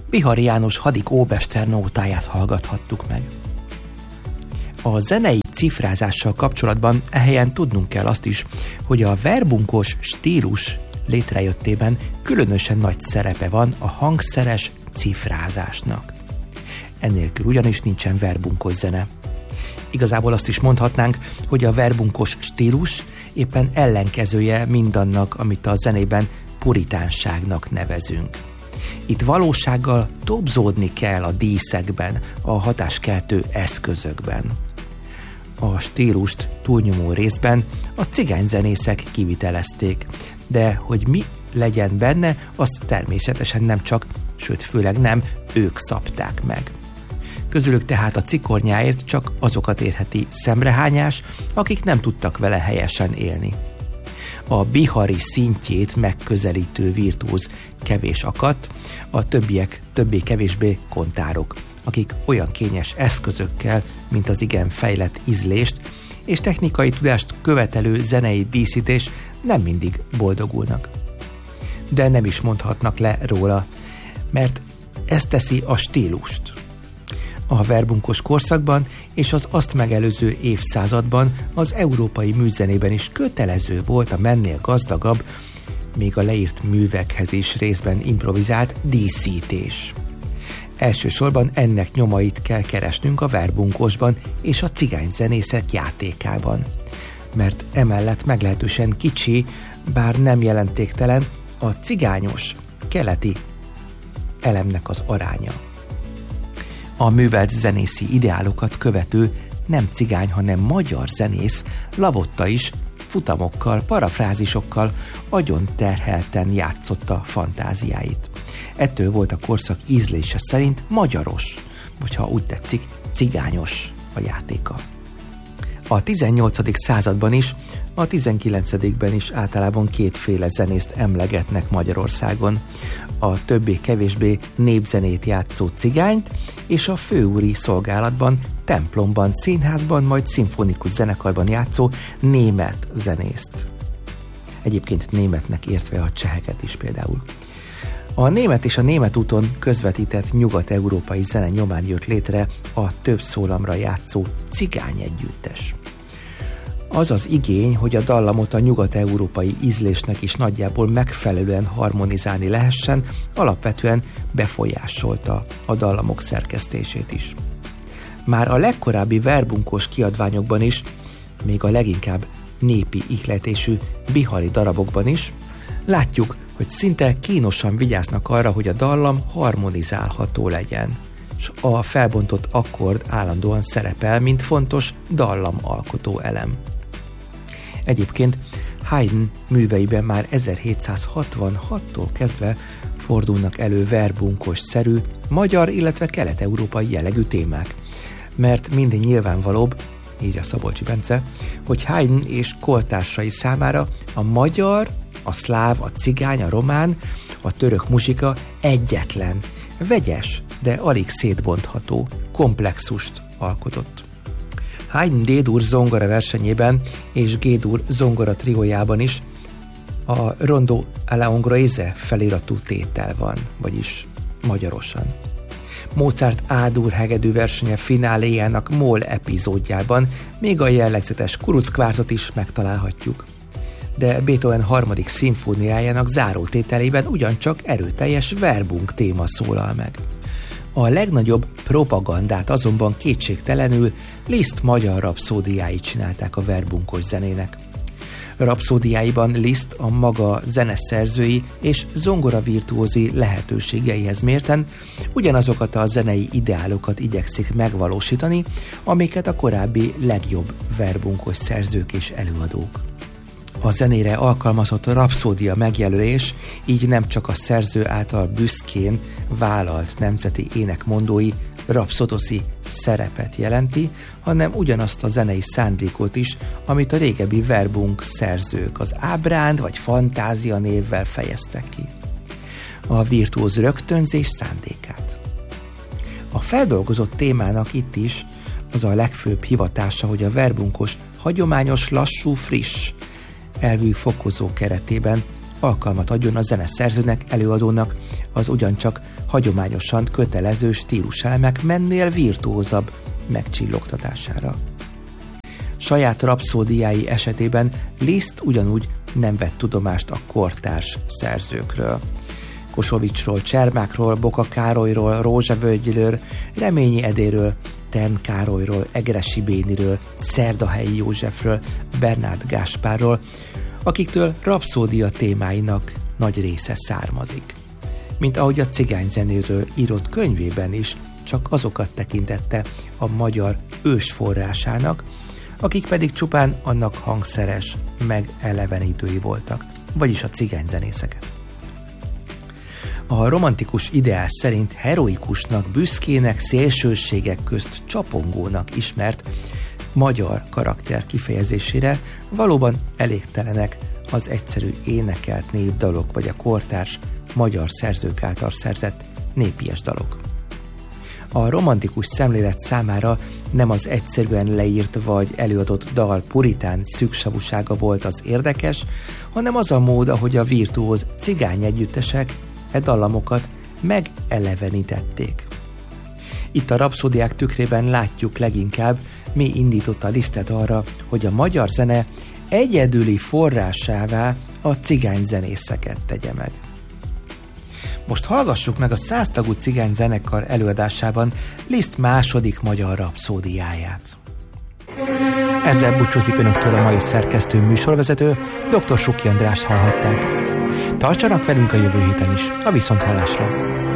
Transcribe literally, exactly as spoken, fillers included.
Bihari János hadik óbester nótáját hallgathattuk meg. A zenei cifrázással kapcsolatban ehelyen tudnunk kell azt is, hogy a verbunkos stílus létrejöttében különösen nagy szerepe van a hangszeres cifrázásnak. Ennélkül ugyanis nincsen verbunkos zene. Igazából azt is mondhatnánk, hogy a verbunkos stílus éppen ellenkezője mindannak, amit a zenében puritánságnak nevezünk. Itt valósággal tobzódni kell a díszekben, a hatáskeltő eszközökben. A stílust túlnyomó részben a cigányzenészek kivitelezték, de hogy mi legyen benne, azt természetesen nem csak, sőt főleg nem ők szabták meg. Közülük tehát a cikornyáért csak azokat érheti szemrehányás, akik nem tudtak vele helyesen élni. A bihari szintjét megközelítő virtuóz kevés akadt, a többiek többé-kevésbé kontárok, akik olyan kényes eszközökkel, mint az igen fejlett ízlést és technikai tudást követelő zenei díszítés nem mindig boldogulnak. De nem is mondhatnak le róla, mert ez teszi a stílust. A verbunkos korszakban és az azt megelőző évszázadban az európai műzenében is kötelező volt a mennél gazdagabb, még a leírt művekhez is részben improvizált díszítés. Elsősorban ennek nyomait kell keresnünk a verbunkosban és a cigányzenészek játékában, mert emellett meglehetősen kicsi, bár nem jelentéktelen a cigányos, keleti elemnek az aránya. A művelt zenészi ideálokat követő nem cigány, hanem magyar zenész Lavotta is futamokkal, parafrázisokkal agyon terhelten játszotta fantáziáit. Ettől volt a korszak ízlése szerint magyaros, vagy ha úgy tetszik, cigányos a játéka. A tizennyolcadik században is, a tizenkilencedikben is általában kétféle zenészt emlegetnek Magyarországon. A többé-kevésbé népzenét játszó cigányt és a főúri szolgálatban, templomban, színházban, majd szimfonikus zenekarban játszó német zenészt. Egyébként németnek értve a cseheket is például. A német és a német úton közvetített nyugat-európai zene nyomán jött létre a több szólamra játszó cigány együttes. Az az igény, hogy a dallamot a nyugat-európai ízlésnek is nagyjából megfelelően harmonizálni lehessen, alapvetően befolyásolta a dallamok szerkesztését is. Már a legkorábbi verbunkos kiadványokban is, még a leginkább népi ihletésű bihari darabokban is látjuk, hogy szinte kínosan vigyáznak arra, hogy a dallam harmonizálható legyen, és a felbontott akkord állandóan szerepel, mint fontos dallamalkotó elem. Egyébként Haydn műveiben már ezerhétszázhatvanhattól kezdve fordulnak elő verbunkos-szerű magyar, illetve kelet-európai jellegű témák, mert mind nyilvánvalóbb, írja Szabolcsi Bence, hogy Haydn és koltársai számára a magyar, a szláv, a cigány, a román, a török muzsika egyetlen, vegyes, de alig szétbontható komplexust alkotott. Haydn D-dur zongora versenyében és G-dur zongora triójában is a Rondo alla Ungherese feliratú tétel van, vagyis magyarosan. Mozart A-dur hegedű versenye fináléjának moll epizódjában még a jellegzetes kuruckvártot is megtalálhatjuk. De Beethoven harmadik szimfóniájának zárótételében ugyancsak erőteljes verbunk téma szólal meg. A legnagyobb propagandát azonban kétségtelenül Liszt magyar rapszódiái csinálták a verbunkos zenének. Rapszódiáiban Liszt a maga zeneszerzői és zongoravirtuózi lehetőségeihez mérten ugyanazokat a zenei ideálokat igyekszik megvalósítani, amiket a korábbi legjobb verbunkos szerzők és előadók. A zenére alkalmazott rapszódia megjelölés így nem csak a szerző által büszkén vállalt nemzeti énekmondói rapszodoszi szerepet jelenti, hanem ugyanazt a zenei szándékot is, amit a régebbi verbunk szerzők az ábránd vagy fantázia névvel fejeztek ki. A virtuóz rögtönzés szándékát. A feldolgozott témának itt is az a legfőbb hivatása, hogy a verbunkos hagyományos, lassú, friss elvű fokozó keretében alkalmat adjon a zeneszerzőnek, előadónak az ugyancsak hagyományosan kötelező stíluselemek mennél virtuózabb megcsillogtatására. Saját rapszódiái esetében Liszt ugyanúgy nem vett tudomást a kortárs szerzőkről. Kosovicsról, Csermákról, Boka Károlyról, Rózsa Völgyről, Reményi Edéről, Tern Károlyról, Egeresi Béniről, Szerdahelyi Józsefről, Bernát Gáspárról, akiktől rapszódia témáinak nagy része származik. Mint ahogy a cigányzenéről írott könyvében is csak azokat tekintette a magyar ősforrásának, akik pedig csupán annak hangszeres megelevenítői voltak, vagyis a cigányzenészeket. A romantikus ideál szerint heroikusnak, büszkének, szélsőségek közt csapongónak ismert magyar karakter kifejezésére valóban elégtelenek az egyszerű énekelt népdalok vagy a kortárs magyar szerzők által szerzett népies dalok. A romantikus szemlélet számára nem az egyszerűen leírt vagy előadott dal puritán szűksavúsága volt az érdekes, hanem az a mód, ahogy a virtuóz cigány együttesek e dallamokat megelevenítették. Itt a rapszódiák tükrében látjuk leginkább, mi indította Lisztet arra, hogy a magyar zene egyedüli forrásává a cigányzenészeket tegye meg. Most hallgassuk meg a száztagú cigány zenekar előadásában Liszt második magyar rapszódiáját. Ezzel búcsúzik önöktől a mai szerkesztő műsorvezető, dr. Suki Andrást hallhatták. Tartsanak velünk a jövő héten is, a viszonthallásra!